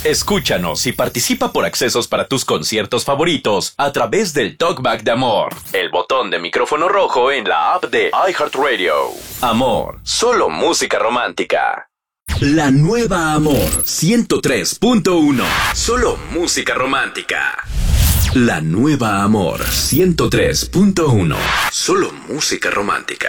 Escúchanos y participa por accesos para tus conciertos favoritos a través del Talkback de Amor, el botón de micrófono rojo en la app de iHeartRadio. Amor, solo música romántica. La nueva Amor 103.1, solo música romántica. La nueva Amor 103.1, solo música romántica.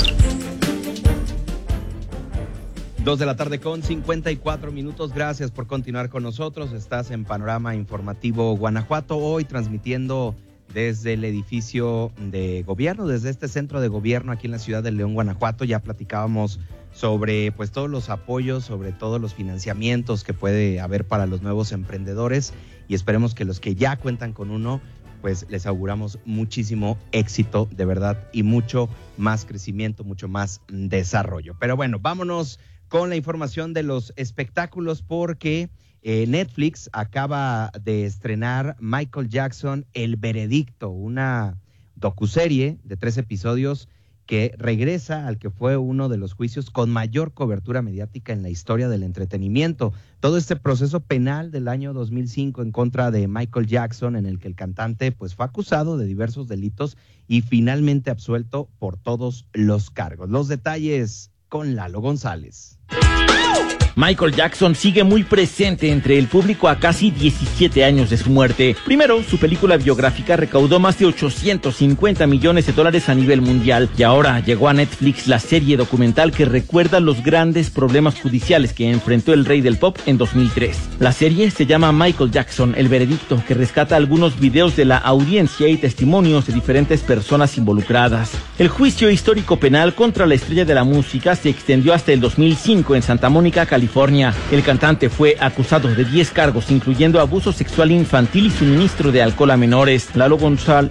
2 de la tarde con 54 minutos. Gracias por continuar con nosotros. Estás en Panorama Informativo Guanajuato, hoy transmitiendo desde el edificio de gobierno, desde este centro de gobierno aquí en la ciudad de León, Guanajuato. Ya platicábamos sobre pues todos los apoyos, sobre todos los financiamientos que puede haber para los nuevos emprendedores, y esperemos que los que ya cuentan con uno, pues les auguramos muchísimo éxito de verdad y mucho más crecimiento, mucho más desarrollo. Pero bueno, vámonos con la información de los espectáculos, porque Netflix acaba de estrenar Michael Jackson, El Veredicto, una docuserie de 3 episodios que regresa al que fue uno de los juicios con mayor cobertura mediática en la historia del entretenimiento. Todo este proceso penal del año 2005 en contra de Michael Jackson, en el que el cantante pues fue acusado de diversos delitos y finalmente absuelto por todos los cargos. Los detalles con Lalo González. Michael Jackson sigue muy presente entre el público a casi 17 años de su muerte. Primero, su película biográfica recaudó más de $850 millones a nivel mundial, y ahora llegó a Netflix la serie documental que recuerda los grandes problemas judiciales que enfrentó el rey del pop en 2003. La serie se llama Michael Jackson, El Veredicto, que rescata algunos videos de la audiencia y testimonios de diferentes personas involucradas. El juicio histórico penal contra la estrella de la música se extendió hasta el 2005 en Santa Mónica, California. El cantante fue acusado de 10 cargos, incluyendo abuso sexual infantil y suministro de alcohol a menores. Lalo González.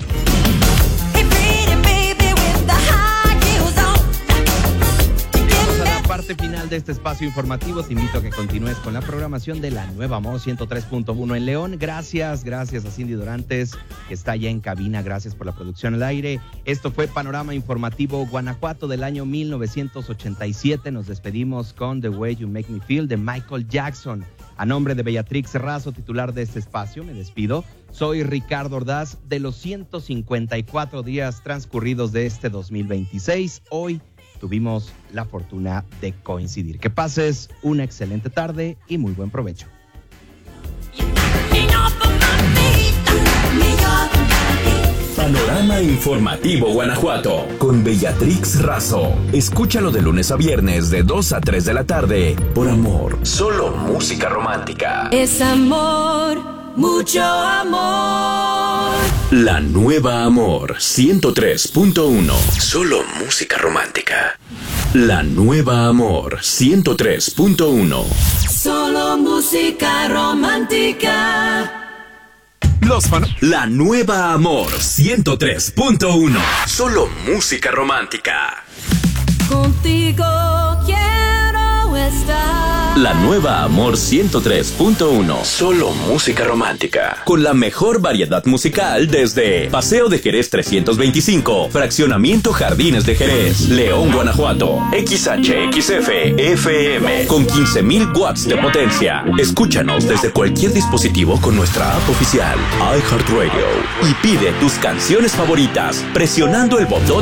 Final de este espacio informativo, te invito a que continúes con la programación de la nueva Amor 103.1 en León. Gracias a Cindy Dorantes, que está ya en cabina. Gracias por la producción al aire. Esto fue Panorama Informativo Guanajuato del año 1987. Nos despedimos con The Way You Make Me Feel de Michael Jackson. A nombre de Beatrix Razo, titular de este espacio, me despido. Soy Ricardo Ordaz. De los 154 días transcurridos de este 2026, hoy tuvimos la fortuna de coincidir. Que pases una excelente tarde y muy buen provecho. Panorama Informativo Guanajuato con Beatrix Razo. Escúchalo de lunes a viernes de 2 a 3 de la tarde por Amor, solo música romántica. Es amor, mucho amor. La nueva Amor 103.1, solo música romántica. La nueva Amor 103.1, solo música romántica. La nueva Amor 103.1, solo música romántica. Contigo quiero estar. La nueva Amor 103.1, solo música romántica. Con la mejor variedad musical desde Paseo de Jerez 325, Fraccionamiento Jardines de Jerez, León, Guanajuato. XHXF FM con 15,000 watts de potencia. Escúchanos desde cualquier dispositivo con nuestra app oficial iHeartRadio y pide tus canciones favoritas presionando el botón